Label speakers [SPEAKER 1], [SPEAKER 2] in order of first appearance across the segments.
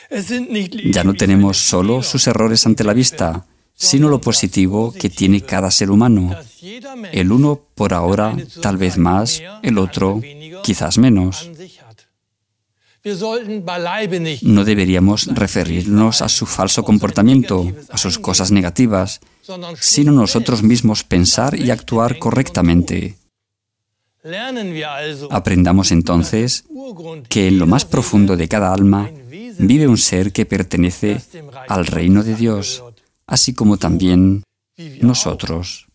[SPEAKER 1] Ya no tenemos solo sus errores ante la vista, sino lo positivo que tiene cada ser humano. El uno por ahora tal vez más, el otro quizás menos. No deberíamos referirnos a su falso comportamiento, a sus cosas negativas, sino nosotros mismos pensar y actuar correctamente. Aprendamos entonces que en lo más profundo de cada alma vive un ser que pertenece al reino de Dios, así como también nosotros.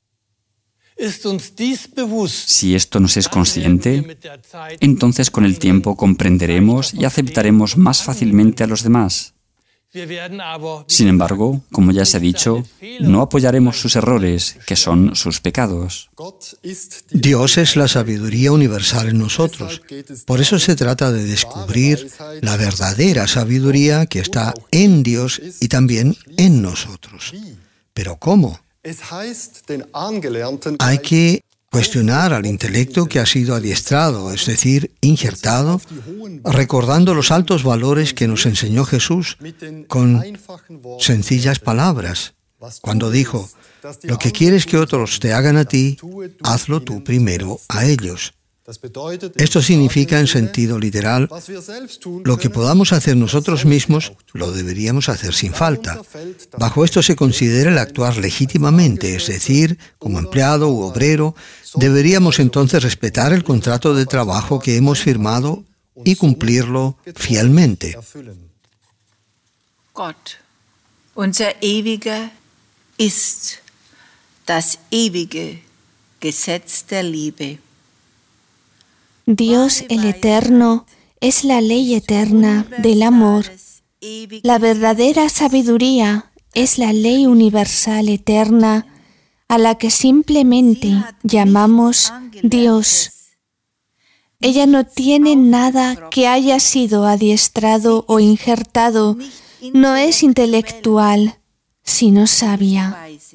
[SPEAKER 1] Si esto nos es consciente, entonces con el tiempo comprenderemos y aceptaremos más fácilmente a los demás. Sin embargo, como ya se ha dicho, no apoyaremos sus errores, que son sus pecados.
[SPEAKER 2] Dios es la sabiduría universal en nosotros. Por eso se trata de descubrir la verdadera sabiduría que está en Dios y también en nosotros. ¿Pero cómo? Hay que cuestionar al intelecto que ha sido adiestrado, es decir, injertado, recordando los altos valores que nos enseñó Jesús con sencillas palabras, cuando dijo: lo que quieres que otros te hagan a ti, hazlo tú primero a ellos. Esto significa, en sentido literal, lo que podamos hacer nosotros mismos, lo deberíamos hacer sin falta. Bajo esto se considera el actuar legítimamente, es decir, como empleado u obrero, deberíamos entonces respetar el contrato de trabajo que hemos firmado y cumplirlo fielmente.
[SPEAKER 3] Gott, unser Ewiger, ist das ewige Gesetz der Liebe.
[SPEAKER 4] Dios el Eterno es la ley eterna del amor. La verdadera sabiduría es la ley universal eterna a la que simplemente llamamos Dios. Ella no tiene nada que haya sido adiestrado o injertado, no es intelectual, sino sabia.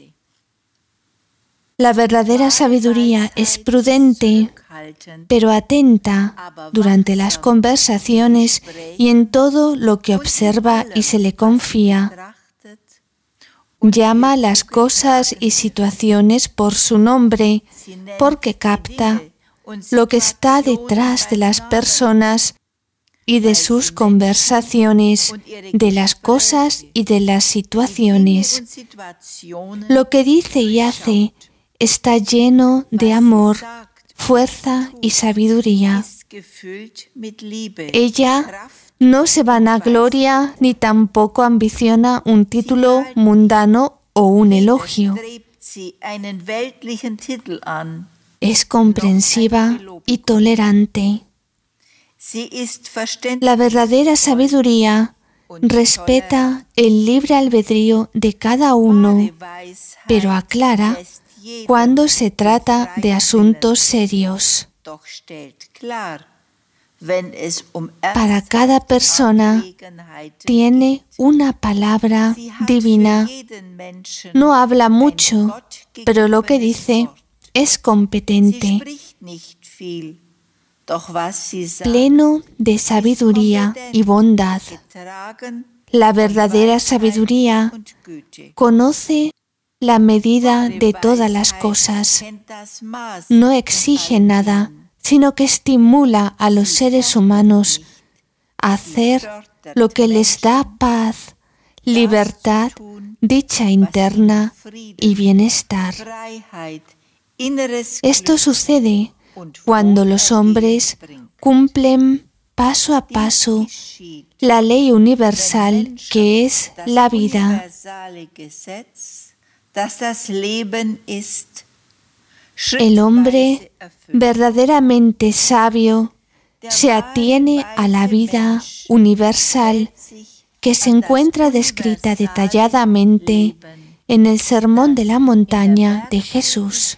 [SPEAKER 4] La verdadera sabiduría es prudente, pero atenta durante las conversaciones y en todo lo que observa y se le confía. Llama las cosas y situaciones por su nombre, porque capta lo que está detrás de las personas y de sus conversaciones, de las cosas y de las situaciones. Lo que dice y hace está lleno de amor, fuerza y sabiduría. Ella no se vanagloria ni tampoco ambiciona un título mundano o un elogio. Es comprensiva y tolerante. La verdadera sabiduría respeta el libre albedrío de cada uno, pero aclara cuando se trata de asuntos serios. Para cada persona tiene una palabra divina. No habla mucho, pero lo que dice es competente, pleno de sabiduría y bondad. La verdadera sabiduría conoce la medida de todas las cosas. No exige nada, sino que estimula a los seres humanos a hacer lo que les da paz, libertad, dicha interna y bienestar. Esto sucede cuando los hombres cumplen paso a paso la ley universal que es la vida. El hombre verdaderamente sabio se atiene a la vida universal que se encuentra descrita detalladamente en el Sermón de la Montaña de Jesús.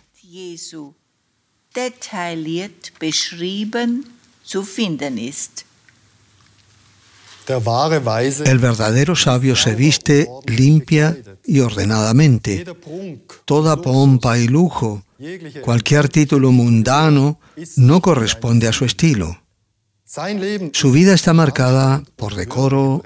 [SPEAKER 2] El verdadero sabio se viste limpia y ordenadamente. Toda pompa y lujo, cualquier título mundano, no corresponde a su estilo. Su vida está marcada por decoro,